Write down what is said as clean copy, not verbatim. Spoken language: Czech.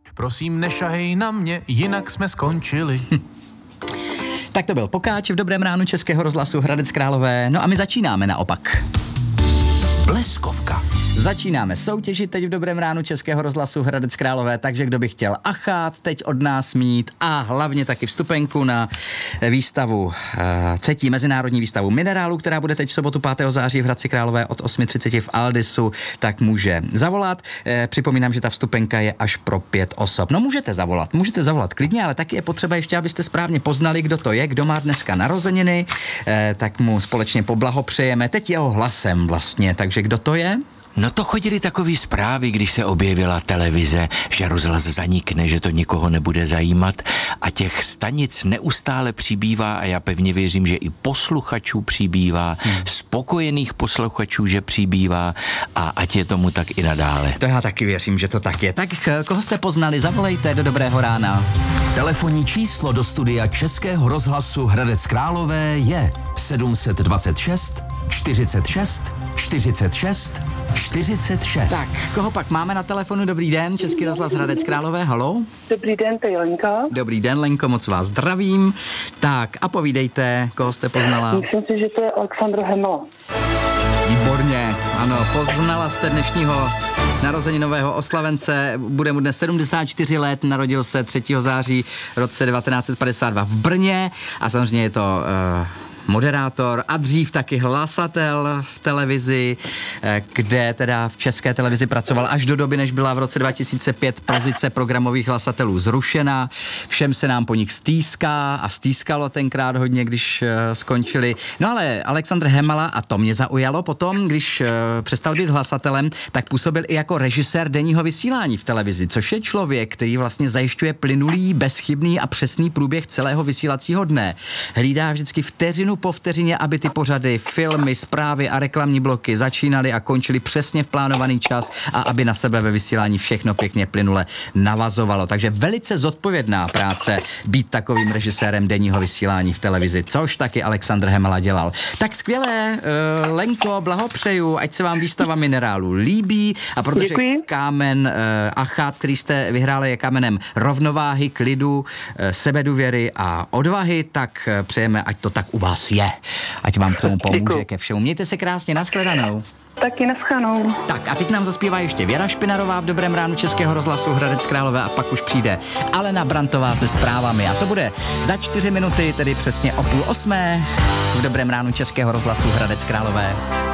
Prosím, nešahej na mě, jinak jsme skončili. Tak to byl Pokáč v Dobrém ránu Českého rozhlasu Hradec Králové. No a my začínáme naopak. Bleskovka. Začínáme soutěžit teď v Dobrém ránu Českého rozhlasu Hradec Králové, takže kdo by chtěl achát teď od nás mít a hlavně taky vstupenku na výstavu, třetí mezinárodní výstavu minerálů, která bude teď v sobotu 5. září v Hradci Králové od 8:30 v Aldisu, tak může zavolat. Připomínám, že ta vstupenka je až pro 5 osob. No můžete zavolat klidně, ale taky je potřeba ještě, abyste správně poznali, kdo to je, kdo má dneska narozeniny, tak mu společně poblahopřejeme teď jeho hlasem vlastně, takže kdo to je? No to chodily takový zprávy, když se objevila televize, že rozhlas zanikne, že to nikoho nebude zajímat a těch stanic neustále přibývá a já pevně věřím, že i posluchačů přibývá, spokojených posluchačů, že přibývá a ať je tomu tak i nadále. To já taky věřím, že to tak je. Tak koho jste poznali, zavolejte do Dobrého rána. Telefonní číslo do studia Českého rozhlasu Hradec Králové je 726 46 46 46. Tak, koho pak máme na telefonu? Dobrý den, Český rozhlas Hradec Králové, haló? Dobrý den, to je Lenka. Dobrý den, Lenko, moc vás zdravím. Tak a povídejte, koho jste poznala? Myslím si, že to je Alexandr Hemela. Výborně, ano, poznala jste dnešního narozeninového oslavence, bude mu dnes 74 let, narodil se 3. září v roce 1952 v Brně a samozřejmě je to moderátor a dřív taky hlasatel v televizi, kde teda v České televizi pracoval až do doby, než byla v roce 2005 pozice programových hlasatelů zrušena. Všem se nám po nich stýská a stýskalo tenkrát hodně, když skončili. No ale Alexandr Hemela, a to mě zaujalo potom, když přestal být hlasatelem, tak působil i jako režisér denního vysílání v televizi, což je člověk, který vlastně zajišťuje plynulý, bezchybný a přesný průběh celého vysílacího dne. Hlídá vždycky vteřinu po vteřině, aby ty pořady, filmy, zprávy a reklamní bloky začínaly a končily přesně v plánovaný čas a aby na sebe ve vysílání všechno pěkně plynule navazovalo. Takže velice zodpovědná práce být takovým režisérem denního vysílání v televizi, což taky Alexandr Hemela dělal. Tak skvělé, Lenko, blahopřeju, ať se vám výstava minerálů líbí a protože Děkuji. kámen achát, který jste vyhráli, je kamenem rovnováhy, klidu, sebedůvěry a odvahy, tak přejeme, ať to tak u vás je. Ať vám k tomu pomůže ke všemu. Mějte se krásně, nashledanou. Taky naschledanou. Tak a teď nám zaspívá ještě Věra Špinarová v Dobrém ránu Českého rozhlasu Hradec Králové a pak už přijde Alena Brantová se zprávami a to bude za 4 minuty, tedy přesně o 7:30 v Dobrém ránu Českého rozhlasu Hradec Králové.